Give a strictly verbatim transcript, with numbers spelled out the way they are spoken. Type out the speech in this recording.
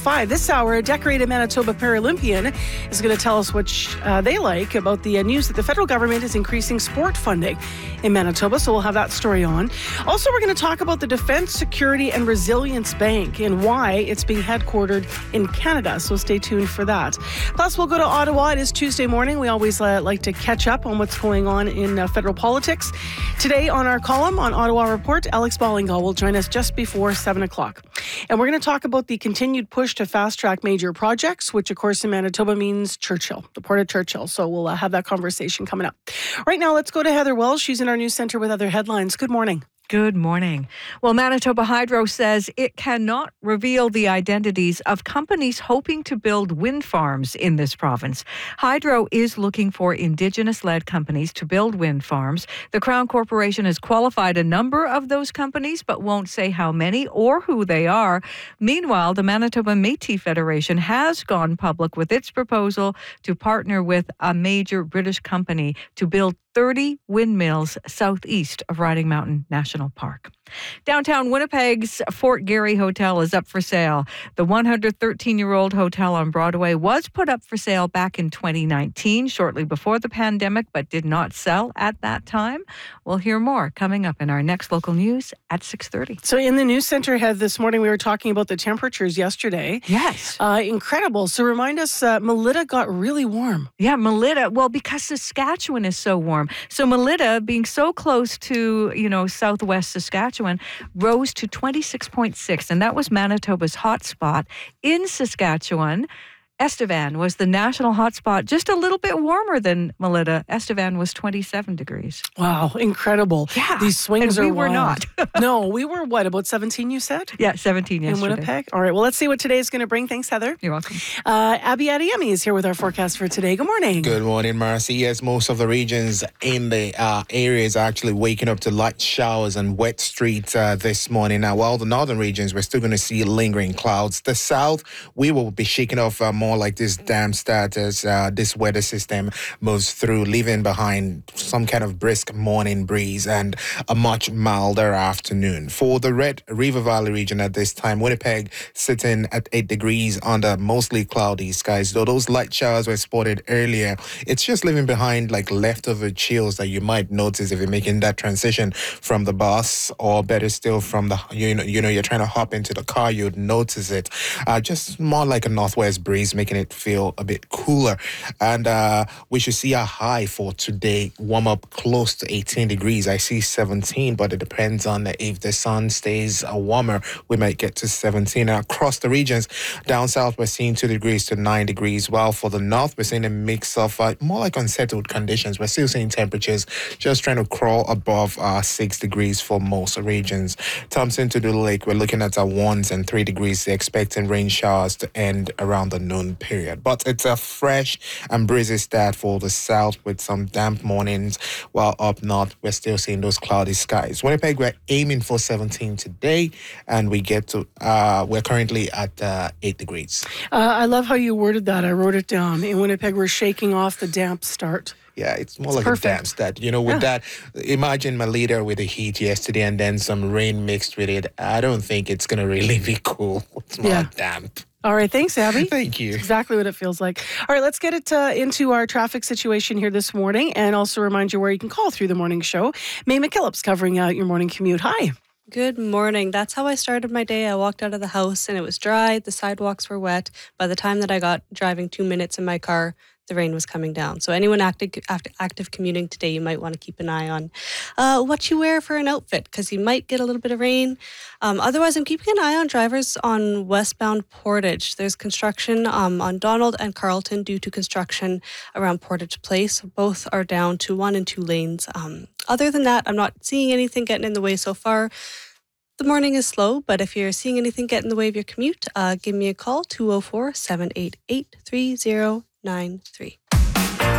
five. This hour, a decorated Manitoba Paralympian is going to tell us what sh- uh, they like about the uh, news that the federal government is increasing sport funding in Manitoba. So we'll have that story on. Also, we're going to talk about the Defence, Security and Resilience Bank and why it's being headquartered in Canada. So stay tuned for that. Plus, we'll go to Ottawa. It is Tuesday morning. We always uh, like to catch up on what's going on in uh, federal politics. Today on our column on Ottawa Report, Alex Bollingal will join us just before seven o'clock. And we're going to talk about the continued push to fast-track major projects, which, of course, in Manitoba means Churchill, the Port of Churchill. So we'll uh, have that conversation coming up. Right now, let's go to Heather Wells. She's in our news center with other headlines. Good morning. Good morning. Well, Manitoba Hydro says it cannot reveal the identities of companies hoping to build wind farms in this province. Hydro is looking for Indigenous-led companies to build wind farms. The Crown Corporation has qualified a number of those companies, but won't say how many or who they are. Meanwhile, the Manitoba Métis Federation has gone public with its proposal to partner with a major British company to build thirty windmills southeast of Riding Mountain National Park. Downtown Winnipeg's Fort Garry Hotel is up for sale. The one hundred thirteen-year-old hotel on Broadway was put up for sale back in twenty nineteen, shortly before the pandemic, but did not sell at that time. We'll hear more coming up in our next local news at six thirty. So in the news center, Head, this morning we were talking about the temperatures yesterday. Yes. Uh, incredible. So remind us, uh, Melita got really warm. Yeah, Melita. Well, because Saskatchewan is so warm. So Melita, being so close to, you know, southwest Saskatchewan, rose to twenty-six point six, and that was Manitoba's hot spot. In Saskatchewan, Estevan was the national hotspot, just a little bit warmer than Melita. Estevan was twenty-seven degrees. Wow, incredible. Yeah. These swings and are we were wild. not. No, we were, what, about seventeen, you said? Yeah, seventeen yesterday. In Winnipeg? All right, well, let's see what today is going to bring. Thanks, Heather. You're welcome. Uh, Abby Adeyemi is here with our forecast for today. Good morning. Good morning, Marcy. Yes, most of the regions in the uh, areas are actually waking up to light showers and wet streets uh, this morning. Now, while the northern regions, we're still going to see lingering clouds. The south, we will be shaking off uh, more like this damp status. Uh, this weather system moves through, leaving behind some kind of brisk morning breeze and a much milder afternoon. For the Red River Valley region at this time, Winnipeg sitting at eight degrees under mostly cloudy skies. Though those light showers were spotted earlier, it's just leaving behind like leftover chills that you might notice if you're making that transition from the bus, or better still from the, you know, you know, you're trying to hop into the car, you'd notice it. Uh, just more like a northwest breeze, making it feel a bit cooler. And uh, we should see a high for today, warm up close to eighteen degrees. I see seventeen, but it depends on if the sun stays uh, warmer, we might get to seventeen. And across the regions, down south, we're seeing two degrees to nine degrees, while for the north, we're seeing a mix of uh, more like unsettled conditions. We're still seeing temperatures just trying to crawl above uh, six degrees for most regions. Thompson to Doodle Lake, we're looking at uh, ones and three degrees, expecting rain showers to end around the noon period. But it's a fresh and breezy start for the south with some damp mornings, while up north, we're still seeing those cloudy skies. Winnipeg, we're aiming for seventeen today, and we get to, uh, we're currently at uh, eight degrees. Uh, I love how you worded that. I wrote it down. In Winnipeg, we're shaking off the damp start. Yeah, it's more It's like perfect. a damp start. You know, with Yeah. that, imagine Melita with the heat yesterday and then some rain mixed with it. I don't think it's going to really be cool. It's more Yeah. damp. All right, thanks, Abby. Thank you. Exactly what it feels like. All right, let's get it uh, into our traffic situation here this morning, and also remind you where you can call through the morning show. May McKillop's covering uh, your morning commute. Hi. Good morning. That's how I started my day. I walked out of the house and it was dry. The sidewalks were wet. By the time that I got driving two minutes in my car, the rain was coming down. So anyone active, active commuting today, you might want to keep an eye on uh, what you wear for an outfit, because you might get a little bit of rain. Um, otherwise, I'm keeping an eye on drivers on westbound Portage. There's construction um, on Donald and Carlton due to construction around Portage Place. Both are down to one and two lanes. Um, other than that, I'm not seeing anything getting in the way so far. The morning is slow, but if you're seeing anything get in the way of your commute, uh, give me a call, two oh four, seven eight eight, three oh nine three.